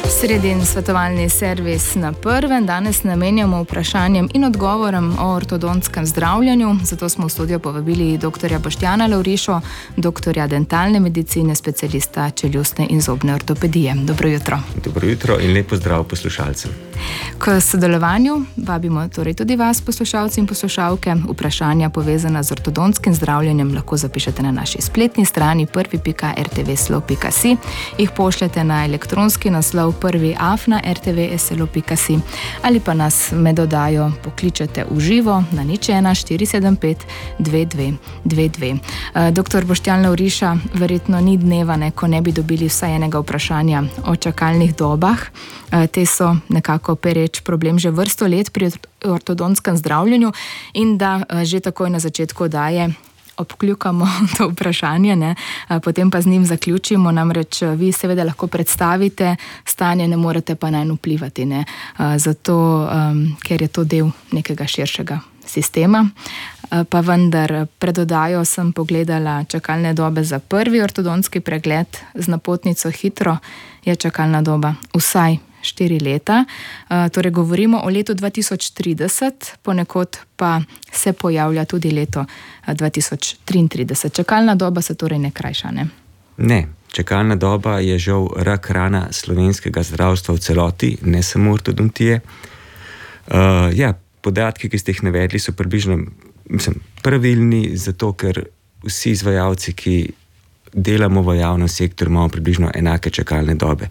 Sredin svetovalni servis na Prvem. Danes namenjamo vprašanjem in odgovorom o ortodonskem zdravljenju. Zato smo v studio povabili dr. Boštjana Lovrišo, doktorja dentalne medicine, specialista čeljustne in zobne ortopedije. Dobro jutro. Dobro jutro in lep pozdrav poslušalcem. K sodelovanju vabimo torej tudi vas, poslušalci in poslušalke. Vprašanja povezana z ortodonskim zdravljenjem lahko zapišete na naši spletni strani prvi.rtvslo.si, jih pošljete na elektronski naslov prvi@rtvslo.si ali pa nas med oddajo pokličete v živo na 01 475 2222. Doktor Boštjan Lovriša, verjetno ni dneva, ko ne bi dobili vsaj enega vprašanja o čakalnih dobah. Te so nekako pereč problem že vrsto let pri ortodonskem zdravljenju in da že takoj na začetku oddaje obkljukamo to vprašanje, potem pa z njim zaključimo. Namreč vi seveda lahko predstavite stanje, ne morete pa nanj vplivati, zato, ker je to del nekega širšega sistema. Pa vendar, pred oddajo sem pogledala čakalne dobe za prvi ortodontski pregled z napotnico hitro, je čakalna doba vsaj 4 leta. Torej govorimo o letu 2030, ponekod pa se pojavlja tudi leto 2033. Čakalna doba se torej ne krajša, ne? Ne, čakalna doba je žal rak rana slovenskega zdravstva v celoti, ne samo ortodontije. Podatki, ki ste jih navedli, so približno pravilni, zato ker vsi izvajalci, ki delamo v javnem sektorju, imamo približno enake čakalne dobe.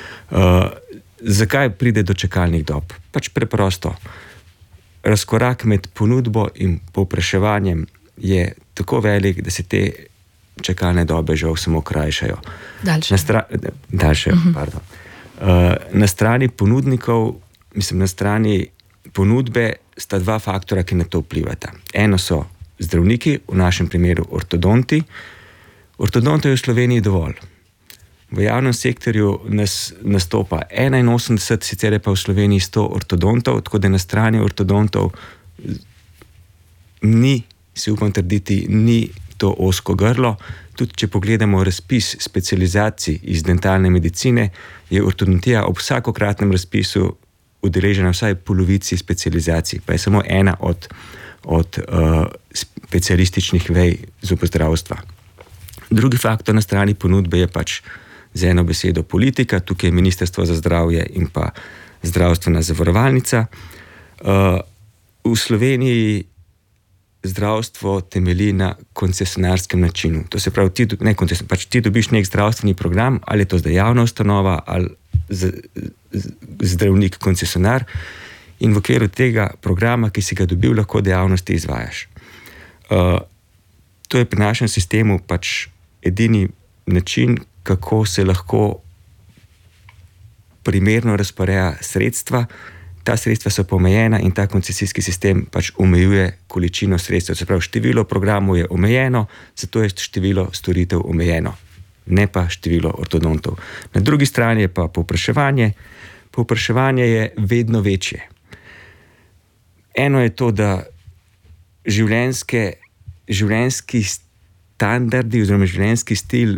Zakaj pride do čakalnih dob? Pač preprosto. Razkorak med ponudbo in povpraševanjem je tako velik, da se te čakalne dobe žal samo krajšajo. Daljše. Pardon. Na strani ponudnikov, na strani ponudbe sta dva faktora, ki na to vplivata. Eno so zdravniki, v našem primeru ortodonti. Ortodontov je v Sloveniji dovolj. V javnem sektorju nas nastopa 81, sicer je pa v Sloveniji 100 ortodontov, tako da na strani ortodontov ni, si upam trditi, ni to ozko grlo. Tudi če pogledamo razpis specializacij iz dentalne medicine, je ortodontija ob vsakokratnem razpisu udeležena vsaj polovici specializacij, pa je samo ena od specialističnih vej zobozdravstva. Drugi faktor na strani ponudbe je pač z eno besedo politika, tukaj je Ministrstvo za zdravje in pa zdravstvena zavarovalnica. V Sloveniji zdravstvo temelji na koncesionarskem načinu. To se pravi, ti dobiš nek zdravstveni program, ali je to zdaj javna ustanova ali zdravnik koncesionar, in v okviru tega programa, ki si ga dobil, lahko dejavnosti izvajaš. To je pri našem sistemu pač edini način, kako se lahko primerno razporeja sredstva. Ta sredstva so omejena in ta koncesijski sistem pač omejuje količino sredstev. Se pravi, število programov je omejeno, zato je število storitev omejeno, ne pa število ortodontov. Na drugi strani je pa povpraševanje. Povpraševanje je vedno večje. Eno je to, da življenjski standardi oziroma življenjski stil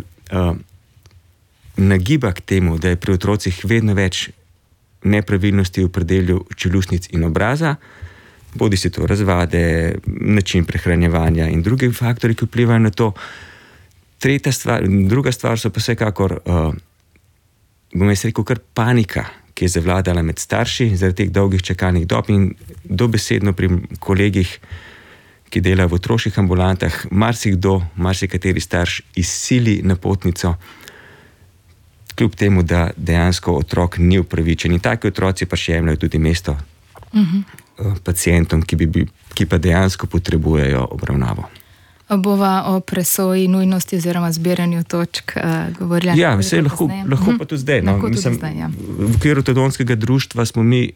nagiba k temu, da je pri otrocih vedno več nepravilnosti v predelju čeljustnic in obraza, bodi si to razvade, način prehranjevanja in drugi faktori, ki vplivajo na to. Druga stvar so pa vsekakor, bom jaz rekel, kar panika, ki je zavladala med starši zaradi teh dolgih čakalnih dob, in dobesedno pri kolegih, ki delajo v otroških ambulantah, marsikateri starš izsili napotnico, kljub temu, da dejansko otrok ni upravičen. In taki otroci pa še jemljajo tudi mesto pacientom, ki pa dejansko potrebujejo obravnavo. Bova o presoji nujnosti oziroma zbiranju točk govorila. Ja, vse lahko pa tudi zdaj. V okviru ortodontskega društva smo mi,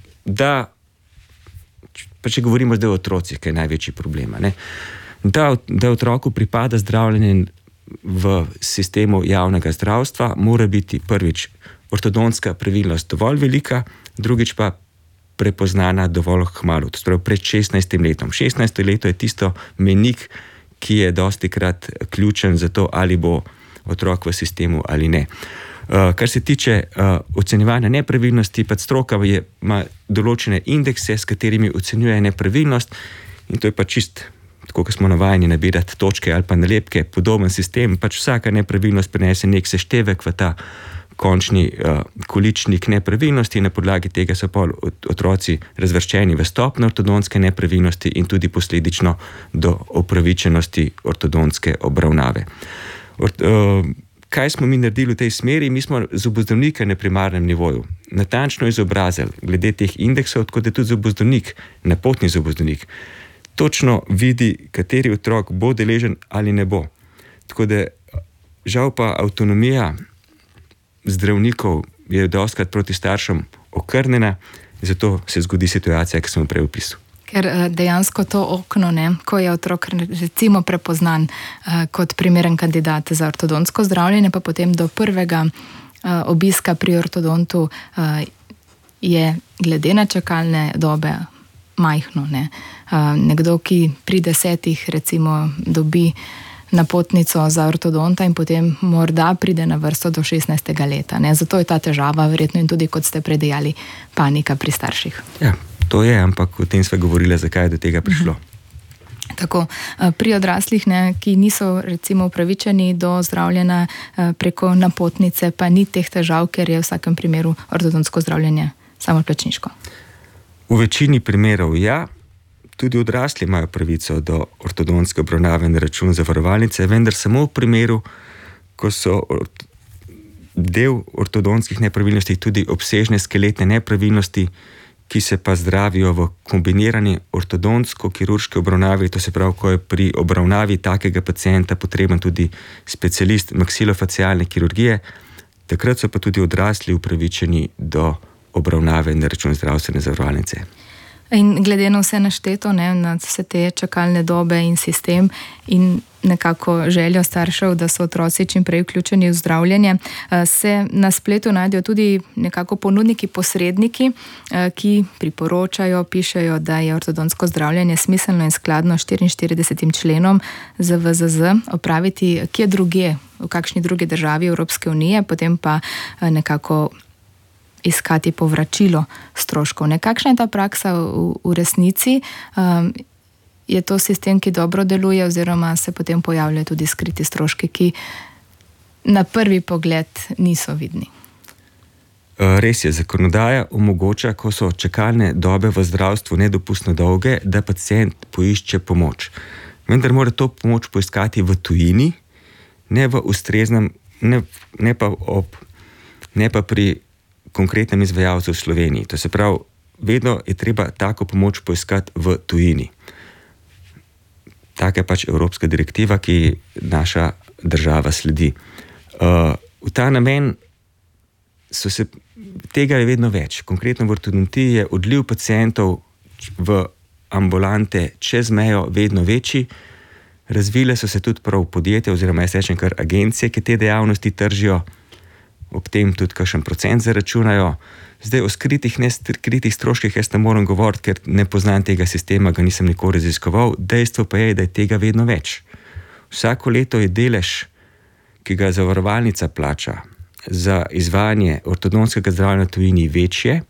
pa če govorimo zdaj o otrocih, kaj je največji problem, da otroku pripada zdravljenje v sistemu javnega zdravstva, mora biti prvič ortodontska pravilnost dovolj velika, drugič pa prepoznana dovolj kmalu, to je pred 16 letom. 16 leto je tisto mejnik, ki je dostikrat ključen za to, ali bo otrok v sistemu ali ne. Kar se tiče ocenjevanja nepravilnosti, pa stroka ima določene indekse, s katerimi ocenjuje nepravilnost, in to je pa čist, tako kot smo navajeni nabirati točke ali pa nalepke, podoben sistem, pač vsaka nepravilnost prinese nek seštevek v ta končni količnik nepravilnosti, na podlagi tega so pol otroci razvrščeni v stopnjo ortodontske nepravilnosti in tudi posledično do upravičenosti ortodontske obravnave. Kaj smo mi naredili v tej smeri? Mi smo zobozdravnika na primarnem nivoju natančno izobrazili glede teh indeksov, tako da tudi zobozdravnik, napotni zobozdravnik, točno vidi, kateri otrok bo deležen ali ne bo. Tako da žal pa avtonomija zdravnikov je dostikrat proti staršem okrnjena, zato se zgodi situacija, ki sem jo prej opisal. Ker dejansko to okno, ko je otrok recimo prepoznan kot primeren kandidat za ortodontsko zdravljenje, pa potem do prvega obiska pri ortodontu je glede na čakalne dobe majhno. Nekdo, ki pri 10 recimo dobi napotnico za ortodonta in potem morda pride na vrsto do 16. leta. Zato je ta težava verjetno in tudi, kot ste predejali, panika pri starših. Ja. To je, ampak o tem sva govorila, zakaj je do tega prišlo. Tako, pri odraslih, ki niso recimo upravičeni do zdravljenja preko napotnice, pa ni teh težav, ker je v vsakem primeru ortodontsko zdravljenje samoplačniško. V večini primerov ja, tudi odrasli imajo pravico do ortodontske obravnave na račun zavarovalnice, vendar samo v primeru, ko so del ortodontskih nepravilnosti tudi obsežne skeletne nepravilnosti, ki se pa zdravijo v kombinirani ortodontsko-kirurški obravnavi, to se pravi, ko je pri obravnavi takega pacienta potreben tudi specialist maksilofacialne kirurgije, takrat so pa tudi odrasli upravičeni do obravnave na račun zdravstvene zavarovalnice. In glede na vse našteto, na vse te čakalne dobe in sistem in nekako željo staršev, da so otroci čim prej vključeni v zdravljenje, se na spletu najdejo tudi nekako ponudniki, posredniki, ki priporočajo, pišejo, da je ortodontsko zdravljenje smiselno in skladno 44. členom ZVZZ opraviti kje drugje, v kakšni drugi državi Evropske unije, potem pa nekako iskati povračilo stroškov. Kakšna je ta praksa v resnici? Je to sistem, ki dobro deluje, oziroma se potem pojavljajo tudi skriti stroški, ki na prvi pogled niso vidni? Res je, zakonodaja omogoča, ko so čakalne dobe v zdravstvu nedopustno dolge, da pacient poišče pomoč. Vendar mora to pomoč poiskati v tujini, ne v ustreznem, ne pa pri konkretnem izvajalcu v Sloveniji. To se pravi, vedno je treba tako pomoč poiskati v tujini. Taka je pač evropska direktiva, ki naša država sledi. V ta namen tega je vedno več. Konkretno v ortodontiji je odliv pacientov v ambulante čez mejo vedno večji. Razvile so se tudi prav podjetja, oziroma jaz rečem kar agencije, ki te dejavnosti tržijo, ob tem tudi kakšen procent zaračunajo. Zdaj o skritih, neskritih stroških jaz ne moram govoriti, ker ne poznam tega sistema, ga nisem nikoli raziskoval. Dejstvo pa je, da je tega vedno več. Vsako leto je delež, ki ga zavarovalnica plača za izvajanje ortodontskega zdravljenja v tujini, večje.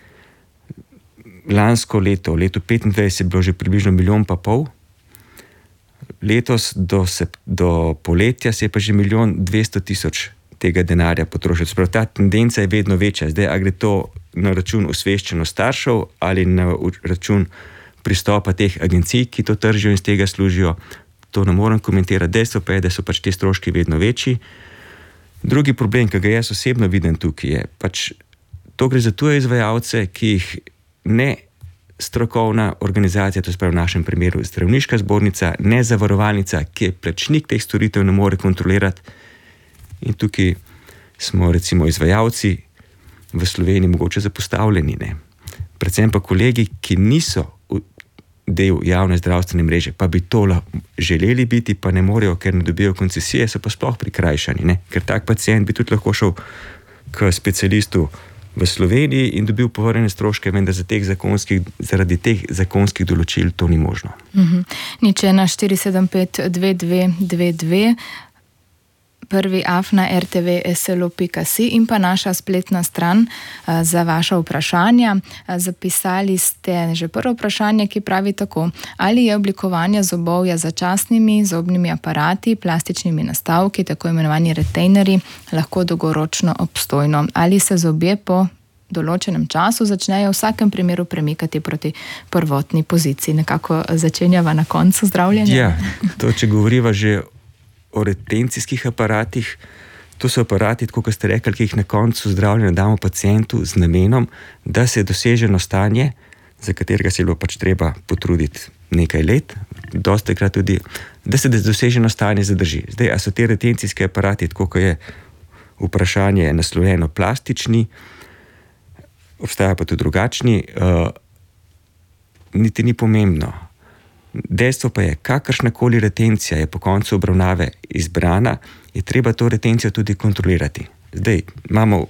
Lansko leto, v letu 2025, je bilo že približno 1,5 milijona. Letos do poletja se je pa že 1,200,000 tega denarja potrošiti. Sprav, ta tendenca je vedno večja. Zdaj, a gre to na račun osveščenosti staršev ali na račun pristopa teh agencij, ki to tržijo in z tega služijo, to ne morem komentirati. Dejstvo pa je, da so pač ti stroški vedno večji. Drugi problem, ki ga jaz osebno vidim tukaj, je pač to gre za tuje izvajalce, ki jih ne strokovna organizacija, to se pravi v našem primeru zdravniška zbornica, ne zavarovalnica, ki je plačnik teh storitev, ne more kontrolirati. In tukaj smo recimo izvajalci v Sloveniji mogoče zapostavljeni. Predvsem pa kolegi, ki niso del javne zdravstvene mreže, pa bi to želeli biti, pa ne morejo, ker ne dobijo koncesije, so pa sploh prikrajšani. Ker tak pacient bi tudi lahko šel k specialistu v Sloveniji in dobil povrnjene stroške, vendar zaradi teh zakonskih določil to ni možno. 0,1 475 2222. prvi@rtv.slo.si in pa naša spletna stran za vaša vprašanja. Zapisali ste že prvo vprašanje, ki pravi tako: ali je oblikovanje zobovja z začasnimi zobnimi aparati, plastičnimi nastavki, tako imenovani retainerji, lahko dolgoročno obstojno? Ali se zobje po določenem času začnejo v vsakem primeru premikati proti prvotni poziciji? Nekako začenjava na koncu zdravljenja. Ja, to, če govoriva že o retencijskih aparatih, to so aparati, tako kot ste rekli, ki jih na koncu zdravljenja damo pacientu z namenom, da se doseženo stanje, za katerega se je bilo pač treba potruditi nekaj let, dostikrat tudi, da se doseženo stanje zadrži. Zdaj, a so te retencijske aparati, tako kot je vprašanje naslovljeno, plastični, obstaja pa tudi drugačni, niti ni pomembno. Dejstvo pa je, kakršnakoli retencija je po koncu obravnave izbrana, je treba to retencijo tudi kontrolirati. Zdaj, imamo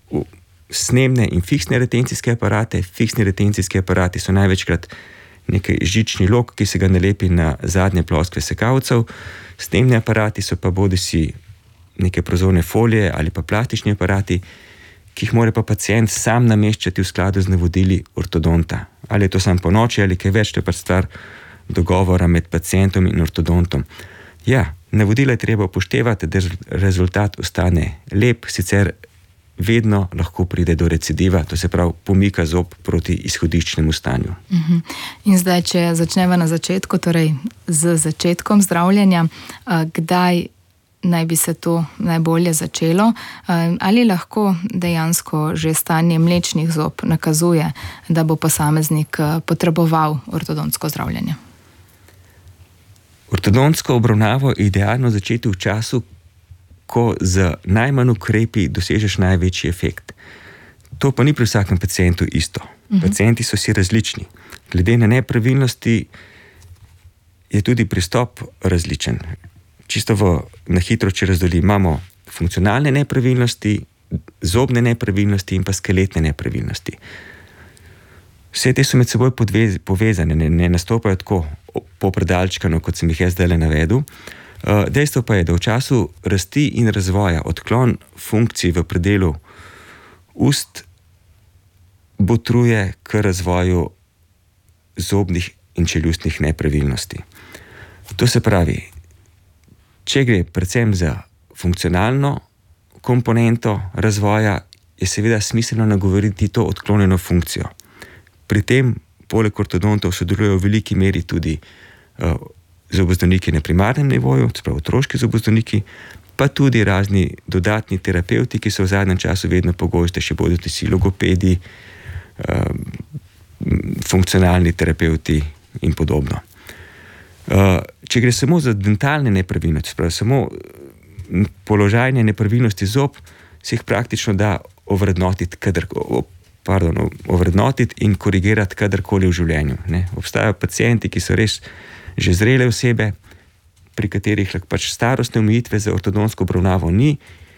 snemne in fiksne retencijske aparate. Fiksni retencijski aparati so največkrat nekaj žični lok, ki se ga nalepi na zadnje ploskve sekavcev. Snemni aparati so pa bodisi neke prozorne folije ali pa plastični aparati, ki jih mora pa pacient sam nameščati v skladu z navodili ortodonta. Ali je to sam po noči ali kaj več, to je pa stvar dogovora med pacientom in ortodontom. Ja, navodila je treba upoštevati, da rezultat ostane lep, sicer vedno lahko pride do recidiva, to se pravi pomika zob proti izhodiščnemu stanju. In zdaj, če začneva na začetku, torej z začetkom zdravljenja, kdaj naj bi se to najbolje začelo? Ali lahko dejansko že stanje mlečnih zob nakazuje, da bo posameznik potreboval ortodontsko zdravljenje? Ortodontsko obravnavo je idealno začeti v času, ko z najmanj ukrepi dosežeš največji efekt. To pa ni pri vsakem pacientu isto. Pacienti so si različni. Glede na nepravilnosti je tudi pristop različen. Čisto na hitro, če razdelim, imamo funkcionalne nepravilnosti, zobne nepravilnosti in pa skeletne nepravilnosti. Vse te so med seboj povezane, ne nastopajo tako popredalčkano, kot sem jih jaz zdaj navedel. Dejstvo pa je, da v času rasti in razvoja odklon funkcij v predelu ust botruje k razvoju zobnih in čeljustnih nepravilnosti. To se pravi, če gre predvsem za funkcionalno komponento razvoja, je seveda smiselno nagovoriti to odklonjeno funkcijo. Pri tem, poleg ortodontov, sodelujejo v veliki meri tudi zobozdravniki na primarnem nivoju, to pravi otroški zobozdravniki, pa tudi razni dodatni terapevti, ki so v zadnjem času vedno pogostejši, bodo tudi logopedi, funkcionalni terapevti in podobno. Če gre samo za dentalne nepravilnosti, pravi samo položajne nepravilnosti zob, se jih praktično da ovrednotiti in korigirati kadarkoli v življenju. Obstajajo pacienti, ki so res že zrele osebe, pri katerih pač starostne omejitve za ortodontsko obravnavo ni,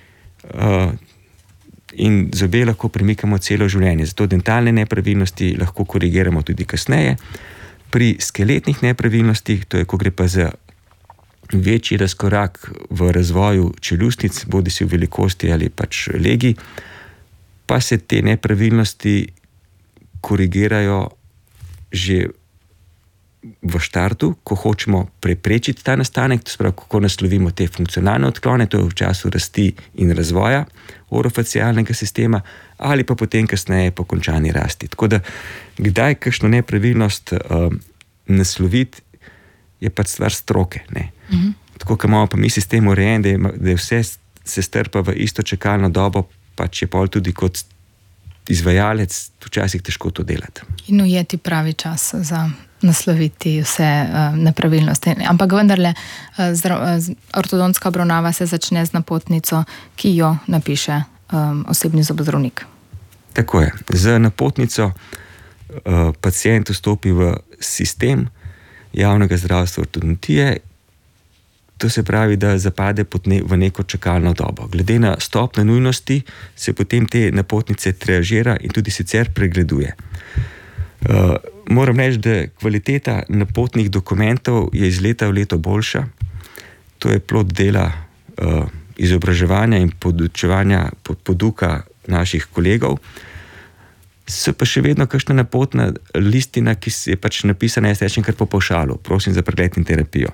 in zobe lahko premikamo celo življenje. Zato dentalne nepravilnosti lahko korigiramo tudi kasneje. Pri skeletnih nepravilnostih, to je, ko gre pa za večji razkorak v razvoju čeljustnic, bodisi v velikosti ali pač legi, pa se te nepravilnosti korigirajo že v štartu, ko hočemo preprečiti ta nastanek, to spravi, kako naslovimo te funkcionalne odklone, to je v času rasti in razvoja orofacialnega sistema, ali pa potem kasneje po končani rasti. Tako da, kdaj kakšno nepravilnost nasloviti, je pač stvar stroke. Tako, ko imamo pa mi sistem urejen, da je vse se strpa v isto čakalno dobo, pač je pol tudi kot izvajalec včasih težko to delati. In ujeti pravi čas za nasloviti vse nepravilnosti. Ampak vendarle, ortodontska obravnava se začne z napotnico, ki jo napiše osebni zobozdravnik. Tako je. Z napotnico pacient vstopi v sistem javnega zdravstva ortodontije. To se pravi, da zapade v neko čakalno dobo. Glede na stopnjo nujnosti se potem te napotnice triažira in tudi sicer pregleduje. Moram reči, da kvaliteta napotnih dokumentov je iz leta v leto boljša. To je plod dela izobraževanja in poduka naših kolegov, so pa še vedno kakšna napotna listina, ki je pač napisana, jaz rečem kar po pavšalu, prosim za pregled in terapijo.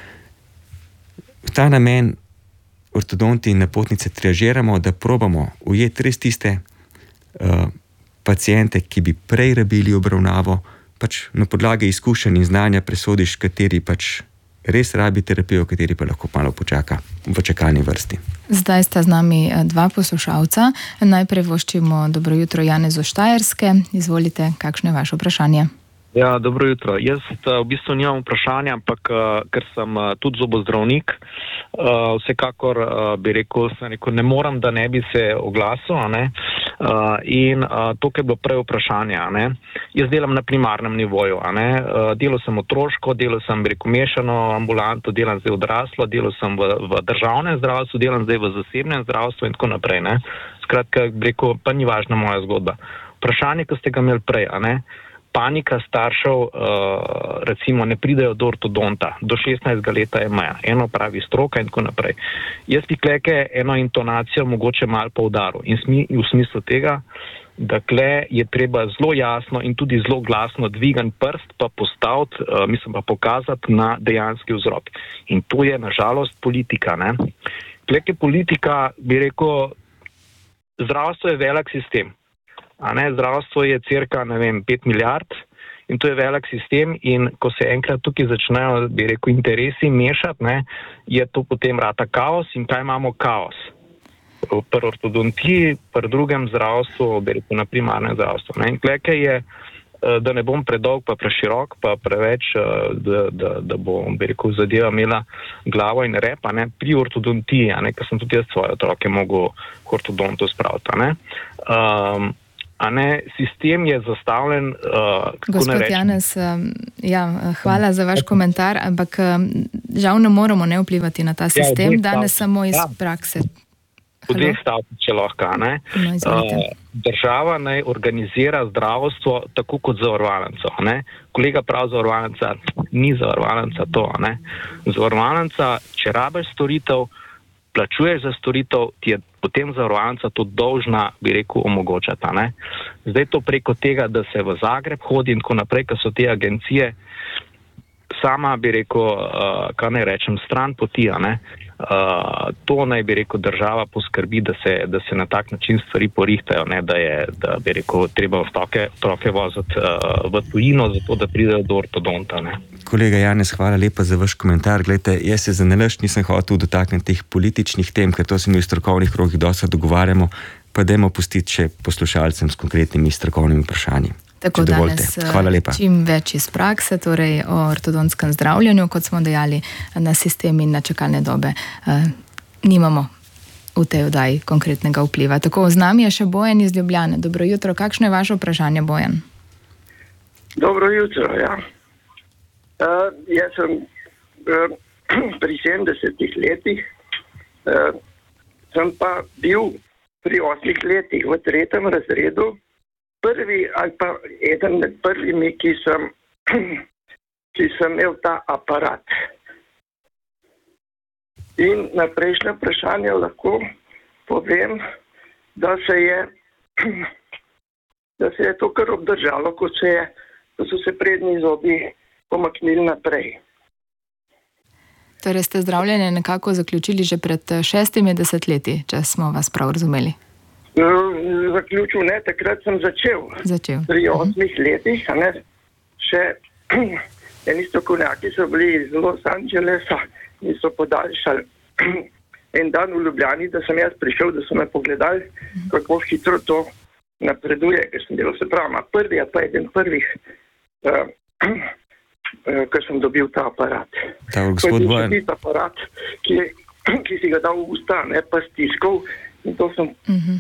V ta namen ortodonti in napotnice triažiramo, da probamo ujeti res tiste paciente, ki bi prej rabili obravnavo, pač na podlagi izkušenj in znanja presodiš, kateri pač res rabi terapijo, kateri pa lahko malo počaka v čakalni vrsti. Zdaj sta z nami dva poslušalca. Najprej voščimo dobro jutro Janezu Štajerske. Izvolite, kakšno je vaše vprašanje? Ja, dobro jutro. Jaz v bistvu nimam vprašanja, ampak ker sem tudi zobozdravnik, vsekakor bi rekel, ne moram, da ne bi se oglasil, in to, kar je bilo prej vprašanje, jaz delam na primarnem nivoju, delal sem otroško, delal sem, bi rekel, mešano ambulanto, delam zdaj odraslo, delal sem v državnem zdravstvu, delam zdaj v zasebnem zdravstvu in tako naprej, Skratka, bi rekel, pa ni važna moja zgodba. Vprašanje, ko ste ga imeli prej, panika staršev, recimo, ne pridejo do ortodonta, do 16 leta je meja, eno pravi stroka in tako naprej. Jaz bi kleke eno intonacijo mogoče malo poudaril in v smislu tega, da kle je treba zelo jasno in tudi zelo glasno dvigan prst pa postaviti, mislim pa pokazati na dejanski vzrok. In to je nažalost politika, Kleke politika, bi rekel, zdravstvo je velik sistem. Zdravstvo je cirka, 5 milijard in to je velik sistem in ko se enkrat tukaj začnejo, bi rekel, interesi mešati, je to potem rata kaos in kaj imamo kaos? Pri ortodontiji, pri drugem zdravstvu, bi rekel, na primarnem zdravstvu. In kleke je, da ne bom predolg pa preširok, pa preveč, da bom, bi rekel, zadeva imela glavo in rep, pri ortodontiji, ker sem tudi jaz svoje otroke mogel k ortodontu spraviti, sistem je zastavljen, Gospod Janez, hvala za vaš komentar, ampak žal ne moramo ne vplivati na ta sistem, danes samo iz prakse. V dveh stavkih, če lahko, država naj organizira zdravstvo tako kot zavarovalnico, Kolega prav zavarovalnica, ni zavarovalnica to, Zavarovalnica, če rabiš storitev, plačuješ za storitev, ti je potem zavarovalnica to dolžna, bi rekel, omogočati, Zdaj to preko tega, da se v Zagreb hodi in tako naprej, ker so te agencije sama, bi rekel, kaj naj rečem, stran poti, to naj bi rekel država poskrbi, da se na tak način stvari porihtajo, da bi rekel, treba otroke voziti v tujino, zato da pridejo do ortodonta, Kolega Janez, hvala lepa za vaš komentar. Glejte, jaz se za nalašč nisem hotel dotakniti teh političnih tem, ker to se mi v strokovnih krogih dosta dogovarjamo, pa dajmo pustiti še poslušalcem s konkretnimi strokovnimi vprašanji. Tako danes čim več iz prakse, torej o ortodonskem zdravljenju, kot smo dejali, na sistem in na čakalne dobe. Nimamo v tej oddaji konkretnega vpliva. Tako, z nami je še Bojan iz Ljubljane. Dobro jutro, kakšno je vaše vprašanje, Bojan? Dobro jutro, ja. Jaz sem pri 70 letih, sem pa bil pri 8 letih v 3. razredu, prvi ali pa eden med prvimi, ki sem imel ta aparat. In na prejšnje vprašanje lahko povem, da se je to kar obdržalo, ko so se prednji zobi pomaknili naprej. Torej ste zdravljenje nekako zaključili že pred 60 leti, če smo vas prav razumeli? Zaključil ne, takrat sem začel. Pri 8 letih, še eni strokovnjaki so bili iz Los Angelesa in so podaljšali en dan v Ljubljani, da sem jaz prišel, da so me pogledali, kako hitro to napreduje, ker sem delal, se pravi, prvi, a pa eden prvih, ker sem dobil ta aparat. To je bil tisti aparat, ki si ga dal v usta, pa stiskal, in to sem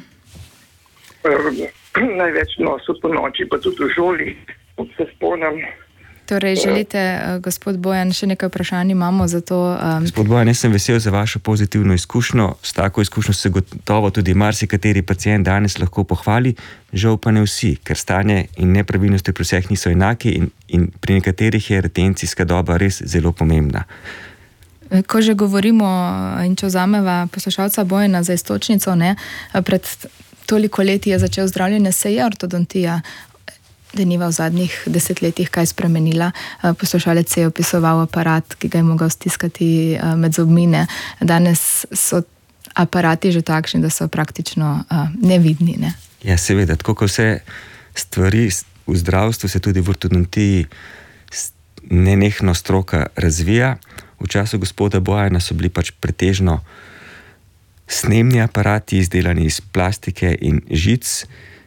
največ nosil po noči, pa tudi v šoli, se spomnim. Torej, želite, gospod Bojan, še nekaj vprašanj imamo za to? Gospod Bojan, jaz sem vesel za vašo pozitivno izkušnjo. S tako izkušnjo se gotovo tudi marsikateri pacient danes lahko pohvali, žal pa ne vsi, ker stanje in nepravilnosti pri vseh niso enaki in pri nekaterih je retencijska doba res zelo pomembna. Ko že govorimo in če vzameva poslušalca Bojana za istočnico, ne, pred toliko leti je začel zdravljenje, se je ortodontija deniva v zadnjih 10 letih kaj spremenila. Poslušalec je opisoval aparat, ki ga je mogel stiskati med zobmine. Danes so aparati že takšni, da so praktično nevidni. Ne? Ja, seveda, tako kot vse stvari v zdravstvu, se tudi v ortodontiji nenehno stroka razvija. V času gospoda Bojana so bili pač pretežno snemni aparati, izdelani iz plastike in žic,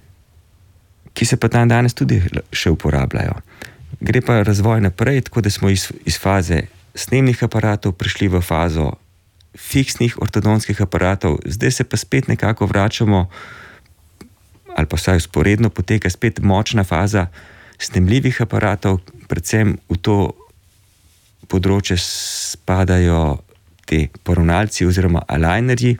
ki se pa tam danes tudi še uporabljajo. Gre pa razvoj naprej, tako da smo iz faze snemnih aparatov prišli v fazo fiksnih ortodontskih aparatov, zdaj se pa spet nekako vračamo, ali pa vsaj vzporedno poteka spet močna faza snemljivih aparatov, predvsem v to področje spadajo te poravnalci oziroma alignerji,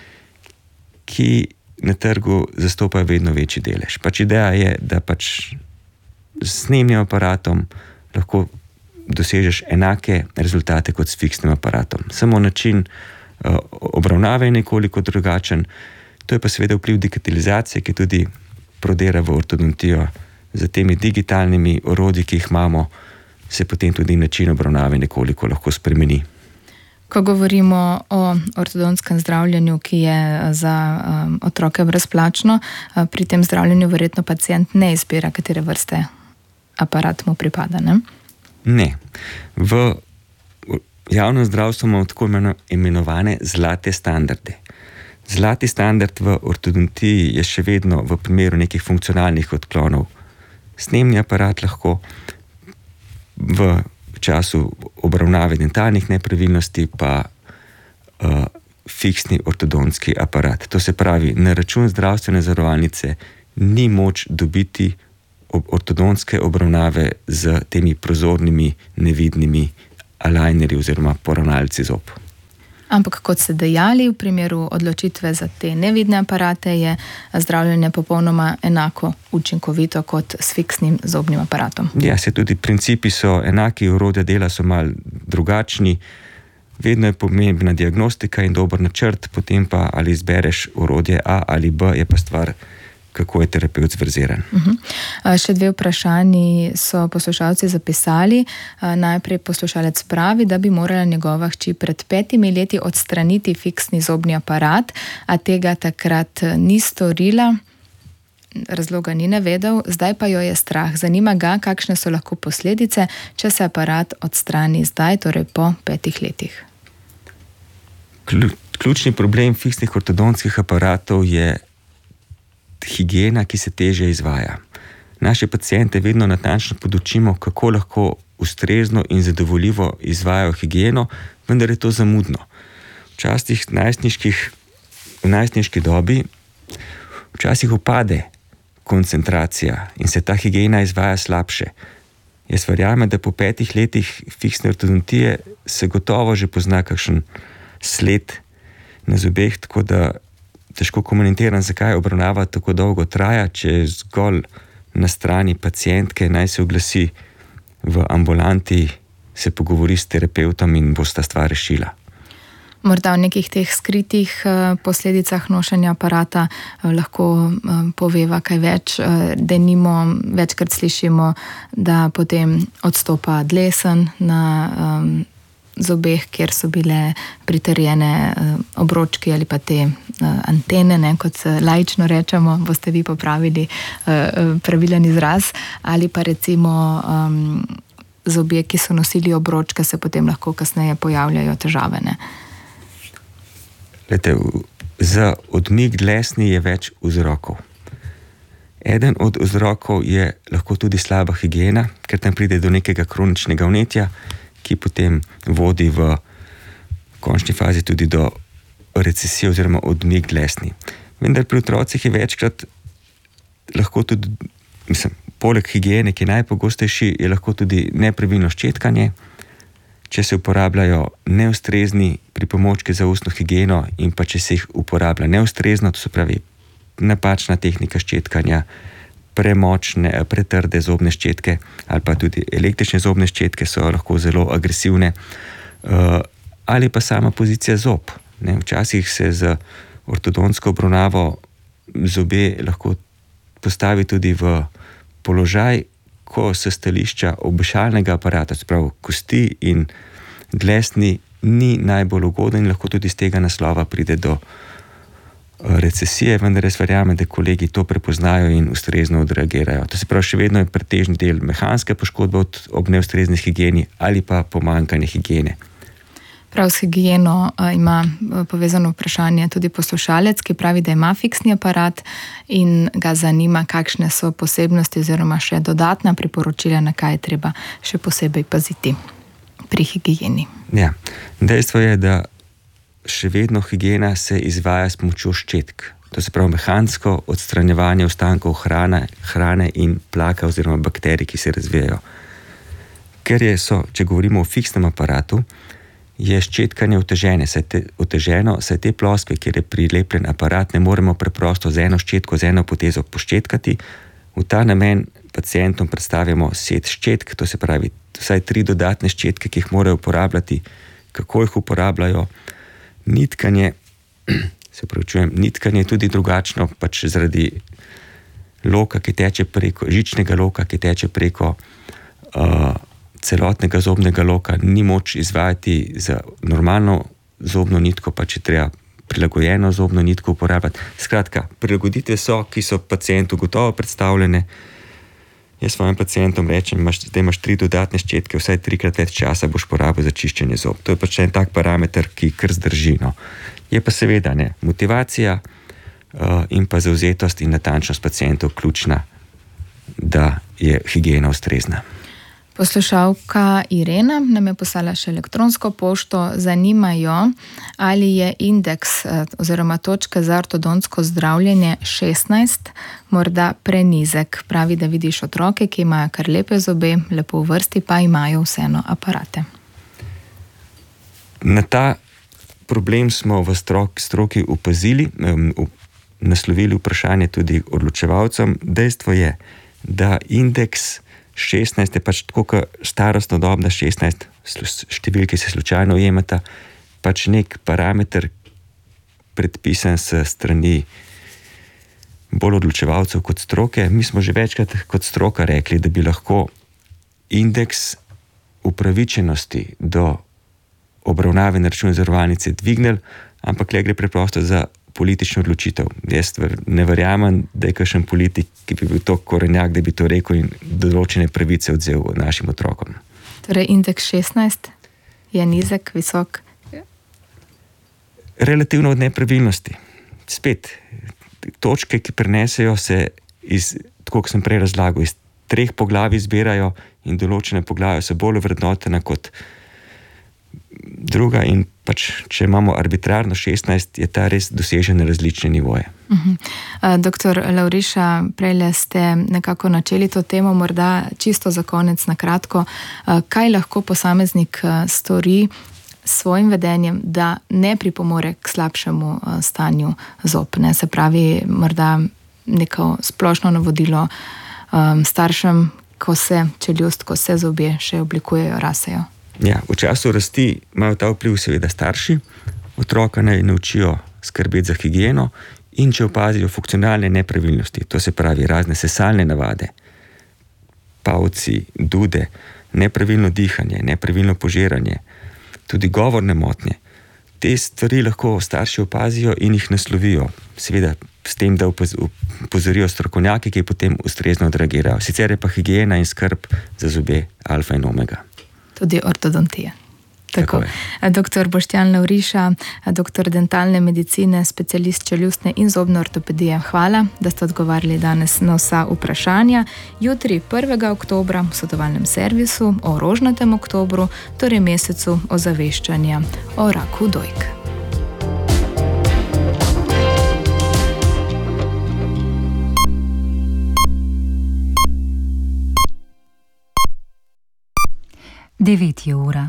ki na trgu zastopajo vedno večji delež. Pač ideja je, da pač s snemnim aparatom lahko dosežeš enake rezultate kot s fiksnim aparatom. Samo način obravnave je nekoliko drugačen. To je pa seveda vpliv digitalizacije, ki tudi prodira v ortodontijo. Z temi digitalnimi orodji, ki jih imamo, se potem tudi način obravnave nekoliko lahko spremeni. Ko govorimo o ortodonskem zdravljenju, ki je za otroke brezplačno, pri tem zdravljenju verjetno pacient ne izbira, katere vrste aparat mu pripada, ne? Ne. V javnem zdravstvu imamo tako imenovane zlate standarde. Zlati standard v ortodontiji je še vedno v primeru nekih funkcionalnih odklonov snemni aparat, lahko v času obravnave dentalnih nepravilnosti pa fiksni ortodontski aparat. To se pravi, na račun zdravstvene zavarovalnice ni moč dobiti ortodontske obravnave z temi prozornimi, nevidnimi alignerji oziroma poravnalci zob. Ampak kot ste dejali, v primeru odločitve za te nevidne aparate je zdravljenje popolnoma enako učinkovito kot s fiksnim zobnim aparatom. Ja, se tudi principi so enaki, orodja dela so malo drugačni, vedno je pomembna diagnostika in dober načrt, potem pa ali izbereš orodje A ali B, je pa stvar, kako je terapevt zverziran. Še dve vprašanji so poslušalci zapisali. Najprej poslušalec pravi, da bi morala njegova hči pred 5 leti odstraniti fiksni zobni aparat, a tega takrat ni storila, razloga ni navedel, zdaj pa jo je strah. Zanima ga, kakšne so lahko posledice, če se aparat odstrani zdaj, torej po 5 letih. Ključni problem fiksnih ortodontskih aparatov je higiena, ki se težje izvaja. Naše paciente vedno natančno podučimo, kako lahko ustrezno in zadovoljivo izvajajo higieno, vendar je to zamudno. Včasih v najstniški dobi včasih upade koncentracija in se ta higiena izvaja slabše. Jaz verjamem, da po 5 letih fiksne ortodontije se gotovo že pozna kakšen sled na zobeh, tako da težko komuniciram, zakaj obravnava tako dolgo traja, če je zgolj na strani pacientke, naj se oglasi v ambulanti, se pogovori s terapeutom in bo sta stvar rešila. Morda o nekih teh skritih posledicah nošenja aparata lahko poveva kaj več. Denimo, večkrat slišimo, da potem odstopa dlesen na zobeh, kjer so bile pritrjene obročki ali pa te antene, ne, kot laično rečemo, boste vi popravili pravilen izraz, ali pa recimo zobje, ki so nosili obročke, se potem lahko kasneje pojavljajo težave, ne? Glede, za odmik dlesni je več vzrokov. Eden od vzrokov je lahko tudi slaba higiena, ker tam pride do nekega kroničnega vnetja, ki potem vodi v končni fazi tudi do recesije oziroma odmik dlesni. Vendar pri otrocih je večkrat lahko tudi, poleg higiene, ki je najpogostejši, je lahko tudi nepravilno ščetkanje, če se uporabljajo neustrezni pripomočki za ustno higieno in pa če se jih uporablja neustrezno, to se pravi napačna tehnika ščetkanja, premočne, pretrde zobne ščetke ali pa tudi električne zobne ščetke so lahko zelo agresivne, ali pa sama pozicija zob. Včasih se z ortodontsko obravnavo zobe lahko postavi tudi v položaj, ko se stališča obešalnega aparata, sprav kosti in dlesni, ni najbolj ugoden in lahko tudi iz tega naslova pride do recesije, vendar res verjamem, da kolegi to prepoznajo in ustrezno odreagirajo. To se pravi, še vedno je pretežni del mehanske poškodbe ob neustrezni higieni ali pa pomanjkanje higiene. Prav s higieno ima povezano vprašanje tudi poslušalec, ki pravi, da ima fiksni aparat in ga zanima, kakšne so posebnosti oziroma še dodatna priporočila, na kaj je treba še posebej paziti pri higieni. Ja, dejstvo je, da še vedno higiena se izvaja s pomočjo ščetk. To se pravi mehansko odstranjevanje ostankov hrane in plaka oziroma bakterij, ki se razvijajo. Ker če govorimo o fiksnem aparatu, je ščetkanje oteženo, saj te ploskve, kjer je prilepljen aparat, ne moremo preprosto z eno ščetko, z eno potezo poščetkati. V ta namen pacientom predstavimo set ščetk, to se pravi vsaj 3 dodatne ščetke, ki jih morajo uporabljati, kako jih uporabljajo. Nitkanje je tudi drugačno, pač zaradi loka, ki teče preko žičnega loka, ki teče preko celotnega zobnega loka, ni moč izvajati za normalno zobno nitko, pač je treba prilagojeno zobno nitko uporabljati. Skratka, prilagoditve so, ki so pacientu gotovo predstavljene. Jaz svojim pacientom rečem, da imaš 3 dodatne ščetke, vsaj 3-krat več časa boš porabil za čiščenje zob. To je pač en tak parameter, ki kar zdrži. Je pa seveda motivacija in pa zavzetost in natančnost pacientov ključna, da je higiena ustrezna. Poslušalka Irena nam je poslala še elektronsko pošto. Zanima jo, ali je indeks oziroma točka za ortodontsko zdravljenje 16 morda prenizek. Pravi, da vidiš otroke, ki imajo kar lepe zobe, lepo v vrsti, pa imajo vseeno aparate. Na ta problem smo v stroki opazili, naslovili vprašanje tudi odločevalcem. Dejstvo je, da indeks 16 je pač tako, kot starostno dobna 16, številke se slučajno ujemata, pač nek parameter predpisan s strani bolj odločevalcev kot stroke. Mi smo že večkrat kot stroka rekli, da bi lahko indeks upravičenosti do obravnave na račun zavarovalnice dvignili, ampak le gre preprosto za politično odločitev. Jaz ne verjamem, da je kakšen politik, ki bi bil to korenjak, da bi to rekel in določene pravice odzel našim otrokom. Torej indeks 16 je nizek, visok? Relativno od nepravilnosti. Spet, točke, ki prenesejo se tako kot sem prej razlagal, iz 3 poglavij zbirajo in določene poglavje so bolj vrednotena kot druga in pač, če imamo arbitrarno 16, je ta res dosežen na različne nivoje. Doktor Lauriša, prejle ste nekako načeli to temo, morda čisto za konec na kratko, kaj lahko posameznik stori s svojim vedenjem, da ne pripomore k slabšemu stanju zob, ne? Se pravi, morda neko splošno navodilo staršem, ko se čeljust, ko se zobje še oblikujejo, rasejo. Ja, v času rasti imajo ta vpliv seveda starši, otroka naj naučijo skrbeti za higieno in če opazijo funkcionalne nepravilnosti, to se pravi razne sesalne navade, pavci, dude, nepravilno dihanje, nepravilno požiranje, tudi govorne motnje, te stvari lahko starši opazijo in jih naslovijo. Seveda s tem, da upozorijo strokovnjaki, ki potem ustrezno odreagirajo. Sicer je pa higiena in skrb za zobe alfa in omega. Tudi ortodontija. Tako. Doktor Boštjan Lauriša, doktor dentalne medicine, specialist čeljustne in zobne ortopedije. Hvala, da ste odgovarjali danes na vsa vprašanja. Jutri 1. oktobra v svetovalnem servisu o rožnatem oktobru, torej mesecu ozaveščanja o raku dojk. Devet je ura.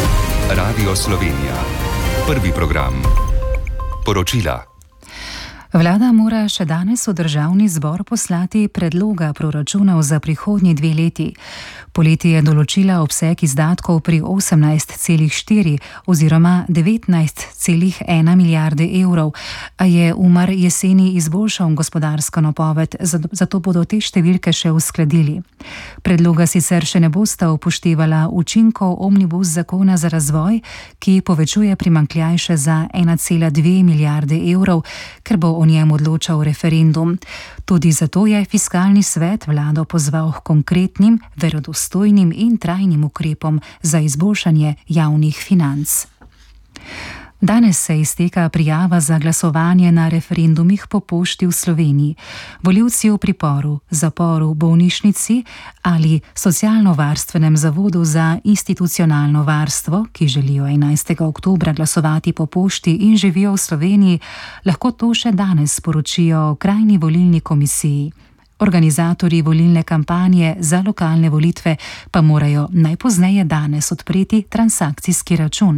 Radio Slovenija. Prvi program. Poročila. Vlada mora še danes v državni zbor poslati predloga proračunov za prihodnji 2 leti. Poleti je določila obseg izdatkov pri 18,4 oziroma 19,1 milijarde evrov, a je Umar jeseni izboljšal gospodarsko napoved, zato bodo te številke še uskladili. Predloga sicer še ne bosta upoštevala učinkov omnibus zakona za razvoj, ki povečuje primanjkljaj še za 1,2 milijarde evrov, ker bo o njem odločal referendum. Tudi zato je fiskalni svet vlado pozval k konkretnim, verodostojnim in trajnim ukrepom za izboljšanje javnih financ. Danes se izteka prijava za glasovanje na referendumih po pošti v Sloveniji. Volivci v priporu, zaporu, bolnišnici ali socialno-varstvenem zavodu za institucionalno varstvo, ki želijo 11. oktobra glasovati po pošti in živijo v Sloveniji, lahko to še danes sporočijo krajni volilni komisiji. Organizatorji volilne kampanje za lokalne volitve pa morajo najpozneje danes odpreti transakcijski račun.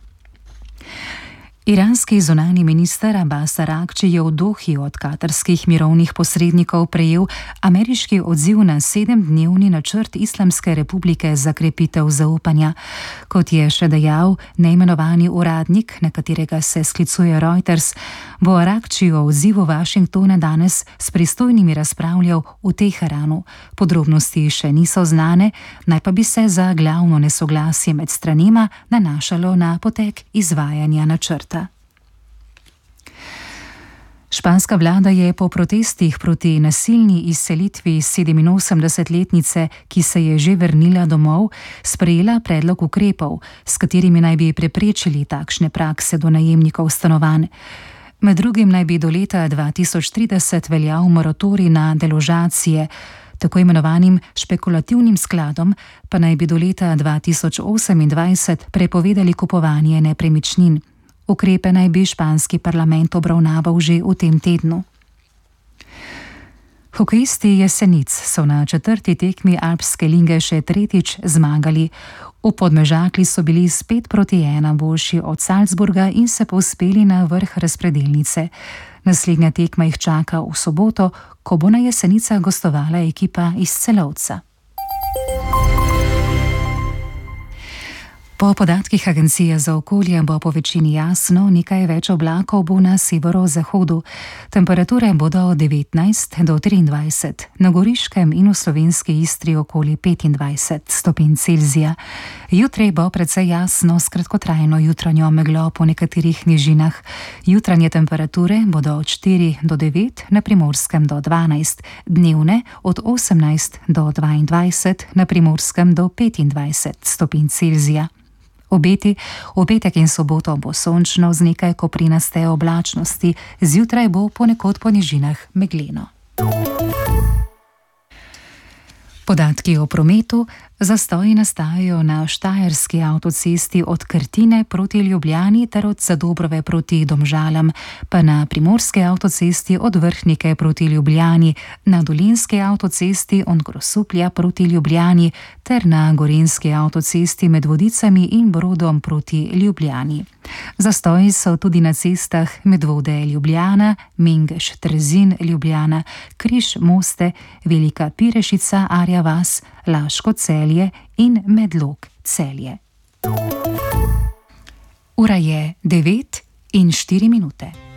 Iranski zunanji minister Abbas Araghči je v Dohi od katarskih mirovnih posrednikov prejel ameriški odziv na 7-dnevni načrt Islamske republike za krepitev zaupanja. Kot je še dejal neimenovani uradnik, na katerega se sklicuje Reuters, bo Araghči o odzivu Washingtona danes s pristojnimi razpravljal v Teheranu. Podrobnosti še niso znane, naj pa bi se za glavno nesoglasje med stranima nanašalo na potek izvajanja načrta. Španska vlada je po protestih proti nasilni izselitvi 87-letnice, ki se je že vrnila domov, sprejela predlog ukrepov, s katerimi naj bi preprečili takšne prakse do najemnikov stanovanj. Med drugim naj bi do leta 2030 veljal moratorij na deložacije, tako imenovanim špekulativnim skladom pa naj bi do leta 2028 prepovedali kupovanje nepremičnin. Ukrepe naj bi španski parlament obravnaval že v tem tednu. Hokejisti Jesenic so na 4. tekmi Alpske lige še tretjič zmagali. V Podmežakli so bili s 5-1 boljši od Salzburga in se povzpeli na vrh razpredelnice. Naslednja tekma jih čaka v soboto, ko bo na Jesenicah gostovala ekipa iz Celovca. Po podatkih Agencije za okolje bo po večini jasno, nekaj več oblakov bo na severozahodu. Temperature bodo od 19 do 23, na Goriškem in v slovenski Istri okoli 25 stopinj Celzija. Jutri bo precej jasno s kratkotrajno jutranjo meglo po nekaterih nižinah. Jutranje temperature bodo od 4 do 9, na Primorskem do 12, dnevne od 18 do 22, na Primorskem do 25 stopinj Celzija. Obeti v petek in soboto bo sončno z nekaj koprinaste oblačnosti, zjutraj bo ponekod po nižinah megleno. Podatki o prometu. Zastoji nastajajo na Štajerski avtocesti od Krtine proti Ljubljani ter od Zadobrove proti Domžalam, pa na Primorski avtocesti od Vrhnike proti Ljubljani, na Dolenjski avtocesti od Grosuplja proti Ljubljani ter na Gorenjski avtocesti med Vodicami in Brodom proti Ljubljani. Zastoji so tudi na cestah Medvode Ljubljana, Mengeš Trzin Ljubljana, Križ Moste, Velika Pirešica Arja Vas, Laško Celje in Medlog Celje. Ura je 9:04.